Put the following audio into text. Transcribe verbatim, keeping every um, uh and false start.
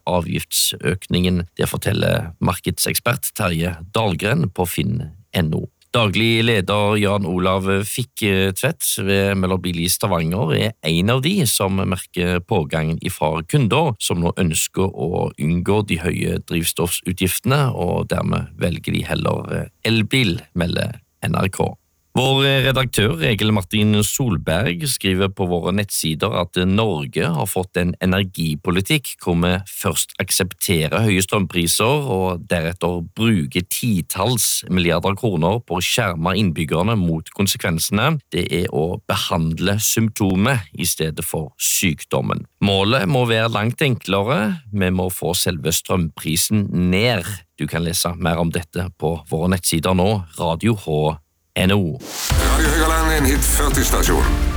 avgiftsøkningen. Det forteller markedsekspert Terje Dahlgren på finn punktum no. Daglig leder Jan Olav Fikketvedt ved Møller i Stavanger er en av de som merker pågangen ifra kunder som nå ønsker å unngå de høye drivstoffsutgiftene, og dermed velger de heller elbil, melder N R K. Vår redaktør Egil Martin Solberg skriver på våre nettsider at Norge har fått en energipolitikk hvor vi først aksepterer høye strømpriser og deretter bruker titalls milliarder kroner på å skjerme innbyggerne mot konsekvensene. Det er å behandle symptomet i stedet for sykdommen. Målet må være langt enklere, vi må få selve strømprisen ned. Du kan lese mer om dette på våre nettsider nå, Radio H. N O. Radio Høgaland, en hit førti stasjon.